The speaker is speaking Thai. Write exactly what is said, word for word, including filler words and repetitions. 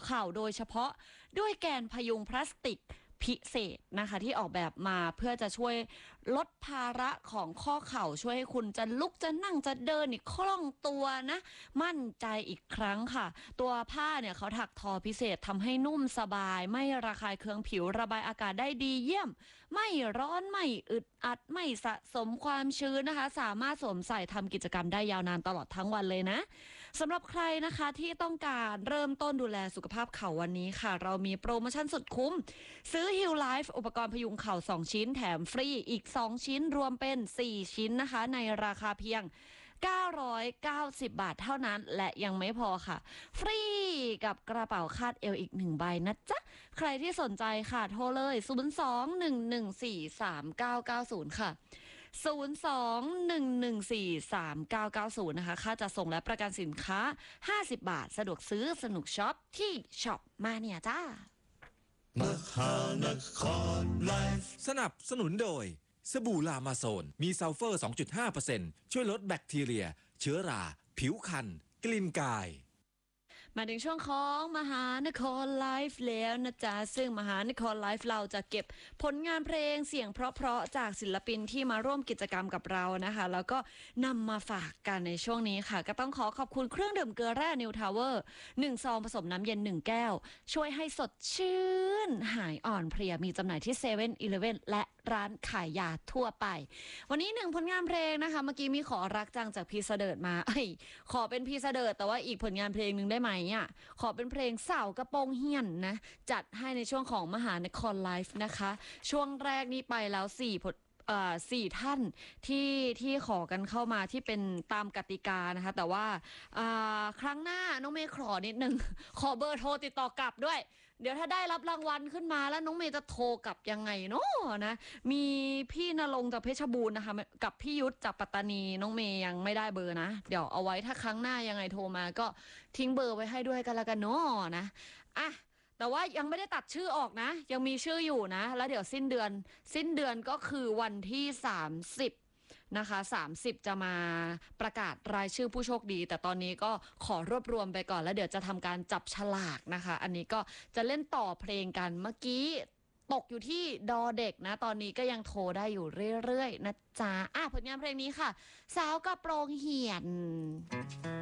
เข่าโดยเฉพาะด้วยแกนพยุงพลาสติกพิเศษนะคะที่ออกแบบมาเพื่อจะช่วยลดภาระของข้อเข่าช่วยให้คุณจะลุกจะนั่งจะเดินนี่คล่องตัวนะมั่นใจอีกครั้งค่ะตัวผ้าเนี่ยเขาถักทอพิเศษทำให้นุ่มสบายไม่ระคายเคืองผิวระบายอากาศได้ดีเยี่ยมไม่ร้อนไม่อึดอัดไม่สะสมความชื้นนะคะสามารถสวมใส่ทำกิจกรรมได้ยาวนานตลอดทั้งวันเลยนะสำหรับใครนะคะที่ต้องการเริ่มต้นดูแลสุขภาพเข่าวันนี้ค่ะเรามีโปรโมชั่นสุดคุ้มซื้อ Heal Life อุปกรณ์พยุงเข่าสองชิ้นแถมฟรีอีกสองชิ้นรวมเป็นสี่ชิ้นนะคะในราคาเพียงเก้าร้อยเก้าสิบบาทเท่านั้นและยังไม่พอค่ะฟรีกับกระเป๋าคาดเอวอีกหนึ่งใบนะจ๊ะใครที่สนใจค่ะโทรเลยศูนย์ สอง หนึ่ง หนึ่ง สี่ สาม เก้า เก้า ศูนย์ค่ะศูนย์ สอง หนึ่ง หนึ่ง สี่ สาม เก้า เก้า ศูนย์นะคะค่าจัดส่งและประกันสินค้าห้าสิบบาทสะดวกซื้อสนุกช็อปที่ช็อปมาเนี่ยจ้ามหานครไลฟ์สนับสนุนโดยสบู่ลามาโซนมีซัลเฟอร์ สองจุดห้าเปอร์เซ็นต์ ช่วยลดแบคทีเรียเชื้อราผิวคันกลิ่นกายมาถึงช่วงของมหานครไลฟ์แล้วนะจ๊ะซึ่งมหานครไลฟ์เราจะเก็บผลงานเพลงเสียงเพราะๆจากศิลปินที่มาร่วมกิจกรรมกับเรานะคะแล้วก็นำมาฝากกันในช่วงนี้ค่ะก็ต้องขอขอบคุณเครื่องดื่มเกลือแร่นิวทาวเวอร์หนึ่งซองผสมน้ำเย็นหนึ่งแก้วช่วยให้สดชื่นหายอ่อนเพลียมีจำหน่ายที่เซเว่นอีเลฟเว่นและร้านขายยาทั่วไปวันนี้หนึ่งผลงานเพลงนะคะเมื่อกี้มีขอรักจังจากพีเสดิร์ดมาเอ้ยขอเป็นพีเสดิร์ดแต่ว่าอีกผลงานเพลงหนึ่งได้ไหมอ่ะขอเป็นเพลงสาวกระโปรงเหี่ยนนะจัดให้ในช่วงของมหานครไลฟ์นะคะช่วงแรกนี้ไปแล้วสี่ผลเอ่อสี่ท่านที่ที่ขอกันเข้ามาที่เป็นตามกติกานะคะแต่ว่าครั้งหน้าน้องเมย์ขอนิดนึงขอเบอร์โทรติดต่อกลับด้วยเดี๋ยวถ้าได้รับรางวัลขึ้นมาแล้วน้องเมย์จะโทรกลับยังไงเนาะนะมีพี่ณรงค์จากเพชรบูรณ์นะคะกับพี่ยุทธจากปัตตานีน้องเมย์ยังไม่ได้เบอร์นะเดี๋ยวเอาไว้ถ้าครั้งหน้ายังไงโทรมาก็ทิ้งเบอร์ไว้ให้ด้วยกันละกันเนาะนะอ่ะแต่ว่ายังไม่ได้ตัดชื่อออกนะยังมีชื่ออยู่นะแล้วเดี๋ยวสิ้นเดือนสิ้นเดือนก็คือวันที่สามสิบนะคะสามสิบจะมาประกาศรายชื่อผู้โชคดีแต่ตอนนี้ก็ขอรวบรวมไปก่อนแล้วเดี๋ยวจะทำการจับฉลากนะคะอันนี้ก็จะเล่นต่อเพลงกันเมื่อกี้ตกอยู่ที่ดอเด็กนะตอนนี้ก็ยังโทรได้อยู่เรื่อยๆนะจ๊ะอ่ะผลงานเพลงนี้ค่ะสาวกระโปรงเหี่ยน